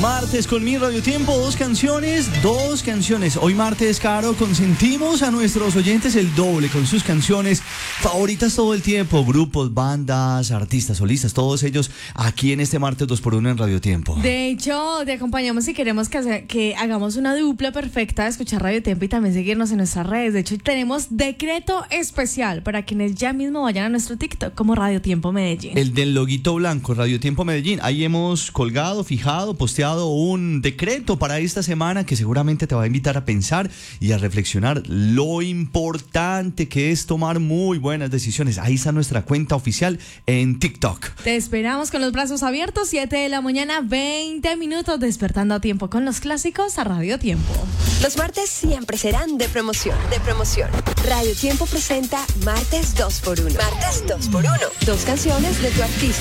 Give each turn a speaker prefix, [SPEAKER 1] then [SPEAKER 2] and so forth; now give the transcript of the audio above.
[SPEAKER 1] Martes con mi Radio Tiempo, dos canciones. Hoy martes, Caro, consentimos a nuestros oyentes el doble con sus canciones favoritas todo el tiempo. Grupos, bandas, artistas, solistas, todos ellos aquí en este martes 2x1 en Radio Tiempo.
[SPEAKER 2] De hecho, te acompañamos si queremos que hagamos una dupla perfecta de escuchar Radio Tiempo y también seguirnos en nuestras redes. De hecho, tenemos decreto especial para quienes ya mismo vayan a nuestro TikTok como Radio Tiempo Medellín.
[SPEAKER 1] El del loguito blanco, Radio Tiempo Medellín. Ahí hemos colgado, fijado, posteado un decreto para esta semana que seguramente te va a invitar a pensar y a reflexionar lo importante que es tomar muy buenas decisiones. Ahí está nuestra cuenta oficial en TikTok.
[SPEAKER 2] Te esperamos con los brazos abiertos, 7 de la mañana, 20 minutos, despertando a tiempo con los clásicos a Radio Tiempo.
[SPEAKER 3] Los martes siempre serán de promoción. Radio Tiempo presenta Martes 2x1. Martes 2x1. Dos canciones de tu artista